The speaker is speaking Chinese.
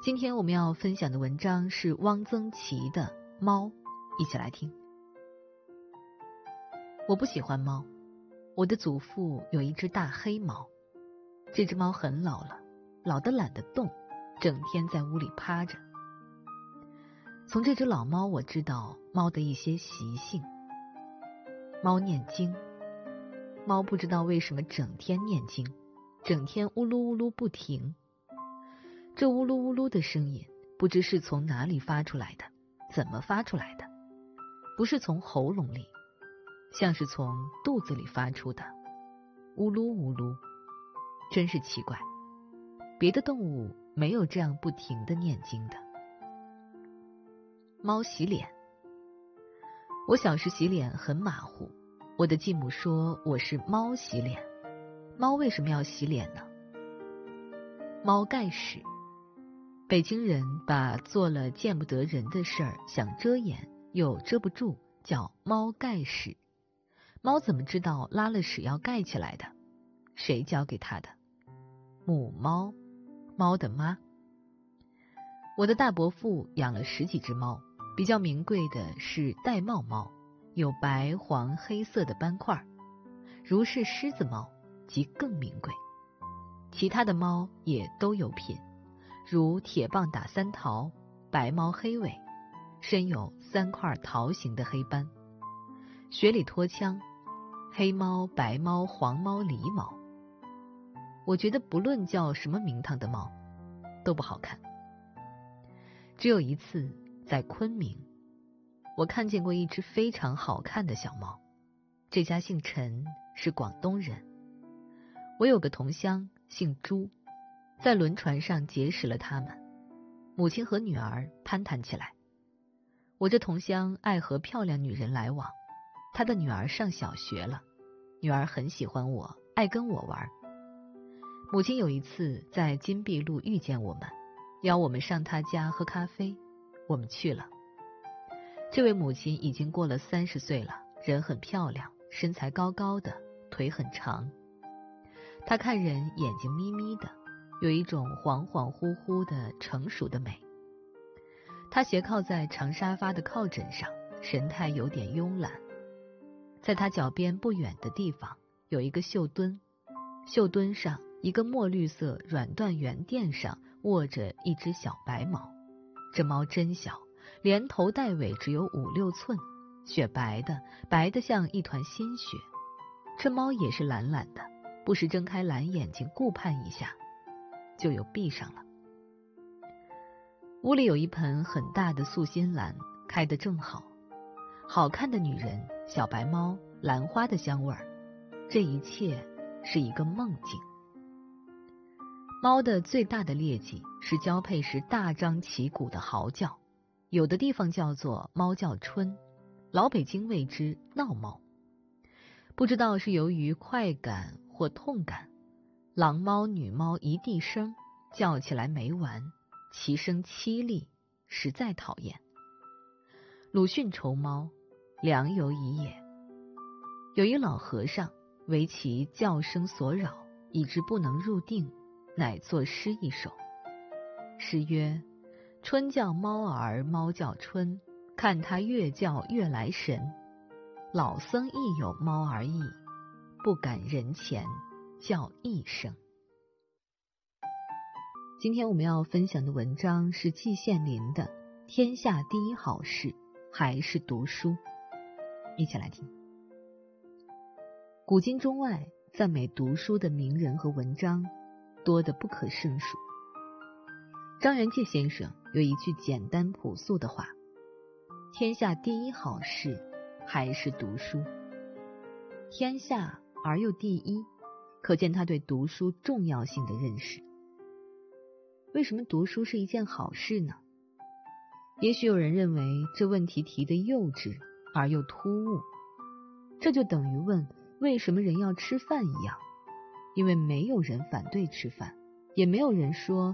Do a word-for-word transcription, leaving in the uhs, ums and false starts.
今天我们要分享的文章是汪曾祺的《猫》，一起来听。我不喜欢猫，我的祖父有一只大黑猫，这只猫很老了，老得懒得动，整天在屋里趴着。从这只老猫我知道猫的一些习性。猫念经，猫不知道为什么整天念经，整天呜噜呜噜不停。这呜噜呜噜的声音不知是从哪里发出来的，怎么发出来的？不是从喉咙里，像是从肚子里发出的，呜噜呜噜，真是奇怪，别的动物没有这样不停地念经的。猫洗脸，我小时洗脸很马虎，我的继母说我是猫洗脸。猫为什么要洗脸呢？猫盖屎，北京人把做了见不得人的事儿想遮掩又遮不住，叫猫盖屎。猫怎么知道拉了屎要盖起来的？谁教给它的？母猫，猫的妈。我的大伯父养了十几只猫，比较名贵的是玳瑁猫，有白黄黑色的斑块，如是狮子猫即更名贵。其他的猫也都有品，如铁棒打三桃、白猫黑尾，身有三块桃形的黑斑，雪里脱枪、黑猫、白猫、黄猫、狸猫。我觉得不论叫什么名堂的猫都不好看。只有一次在昆明，我看见过一只非常好看的小猫，这家姓陈，是广东人。我有个同乡姓朱，在轮船上结识了他们，母亲和女儿攀谈起来。我这同乡爱和漂亮女人来往，他的女儿上小学了，女儿很喜欢我，爱跟我玩。母亲有一次在金碧路遇见我们，邀我们上她家喝咖啡，我们去了。这位母亲已经过了三十岁了，人很漂亮，身材高高的，腿很长。她看人眼睛眯眯的，有一种恍恍惚惚的成熟的美。她斜靠在长沙发的靠枕上，神态有点慵懒。在她脚边不远的地方有一个绣墩，绣墩上一个墨绿色软缎圆垫上卧着一只小白猫。这猫真小，连头带尾只有五六寸，雪白的，白的像一团新雪。这猫也是懒懒的，不时睁开蓝眼睛顾盼一下，就又闭上了。屋里有一盆很大的素心兰，开得正好。好看的女人，小白猫，兰花的香味儿，这一切是一个梦境。猫的最大的劣迹是交配时大张旗鼓的嚎叫，有的地方叫做猫叫春，老北京谓之闹猫。不知道是由于快感或痛感，郎猫女猫一地声，叫起来没完，其声凄厉，实在讨厌。鲁迅愁猫，良由已也。有一老和尚为其叫声所扰，以致不能入定，乃作诗一首。诗曰：春叫猫儿猫叫春，看它越叫越来神。老僧亦有猫儿意，不敢人前叫一声。今天我们要分享的文章是季羡林的《天下第一好事还是读书》，一起来听。古今中外赞美读书的名人和文章多得不可胜数。张元济先生有一句简单朴素的话：天下第一好事还是读书。天下而又第一，可见他对读书重要性的认识。为什么读书是一件好事呢？也许有人认为这问题提得幼稚而又突兀，这就等于问为什么人要吃饭一样，因为没有人反对吃饭，也没有人说